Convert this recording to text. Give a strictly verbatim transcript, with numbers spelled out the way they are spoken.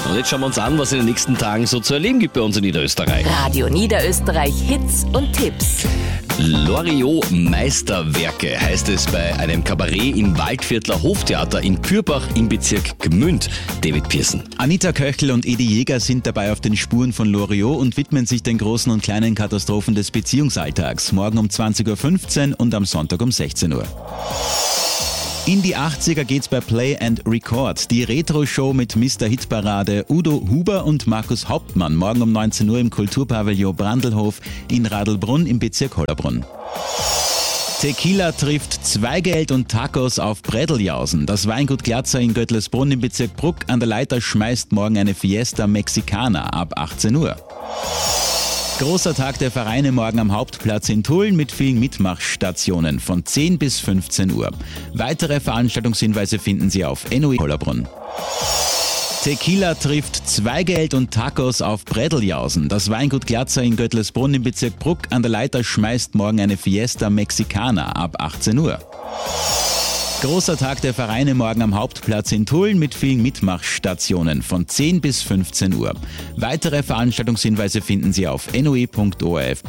Und jetzt schauen wir uns an, was in den nächsten Tagen so zu erleben gibt bei uns in Niederösterreich. Radio Niederösterreich Hits und Tipps. Loriot Meisterwerke heißt es bei einem Kabarett im Waldviertler Hoftheater in Pürbach im Bezirk Gmünd. David Pearson. Anita Köchel und Edi Jäger sind dabei auf den Spuren von Loriot und widmen sich den großen und kleinen Katastrophen des Beziehungsalltags. Morgen um zwanzig Uhr fünfzehn und am Sonntag um sechzehn Uhr. In die achtziger geht's bei Play and Record. Die Retro-Show mit Mister Hitparade Udo Huber und Markus Hauptmann. Morgen um neunzehn Uhr im Kulturpavillon Brandlhof in Radlbrunn im Bezirk Hollabrunn. Tequila trifft Zweigeld und Tacos auf Brädeljausen. Das Weingut Glatzer in Göttlesbrunn im Bezirk Bruck an der Leiter schmeißt morgen eine Fiesta Mexicana ab achtzehn Uhr. Großer Tag der Vereine morgen am Hauptplatz in Tulln mit vielen Mitmachstationen von zehn bis fünfzehn Uhr. Weitere Veranstaltungshinweise finden Sie auf N O I Hollabrunn. Tequila trifft Zweigeld und Tacos auf Brädeljausen. Das Weingut Glatzer in Göttlesbrunn im Bezirk Bruck an der Leiter schmeißt morgen eine Fiesta Mexicana ab achtzehn Uhr. Großer Tag der Vereine morgen am Hauptplatz in Tulln mit vielen Mitmachstationen von zehn bis fünfzehn Uhr. Weitere Veranstaltungshinweise finden Sie auf N O I Punkt O R F.